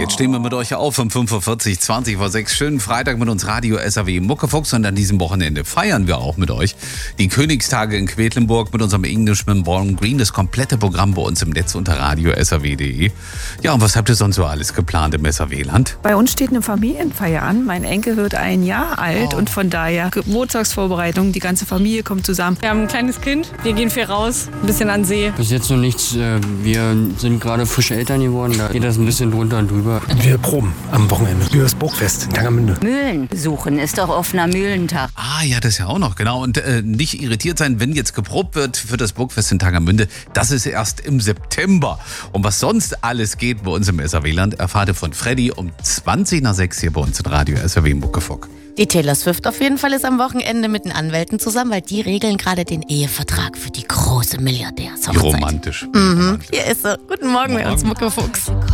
Jetzt stehen wir mit euch auf um 5.40 Uhr, 20 vor 6. Schönen Freitag mit uns Radio SAW Muckefuchs. Und an diesem Wochenende feiern wir auch mit euch die Königstage in Quedlinburg mit unserem Englishman Ballroom Green. Das komplette Programm bei uns im Netz unter radio.saw.de. Ja, und was habt ihr sonst so alles geplant im SAW-Land? Bei uns steht eine Familienfeier an. Mein Enkel wird 1 Jahr alt und von daher Geburtstagsvorbereitung. Die ganze Familie kommt zusammen. Wir haben ein kleines Kind. Wir gehen viel raus, ein bisschen an See. Bis jetzt noch nichts. Wir sind gerade frisch Eltern geworden. Da geht das ein bisschen drunter und drüber. Wir proben am Wochenende für das Burgfest in Tangermünde. Mühlen besuchen ist doch offener Mühlentag. Ah ja, das ja auch noch, genau. Und nicht irritiert sein, wenn jetzt geprobt wird für das Burgfest in Tangermünde. Das ist erst im September. Und was sonst alles geht bei uns im SAW-Land, erfahrt ihr von Freddy um 20 nach 6 hier bei uns in Radio SAW Muckefuck. Die Taylor Swift auf jeden Fall ist am Wochenende mit den Anwälten zusammen, weil die regeln gerade den Ehevertrag für die große Milliardärshochzeit. Wie romantisch. Hier ist sie. Guten Morgen bei uns, Muckefuchs.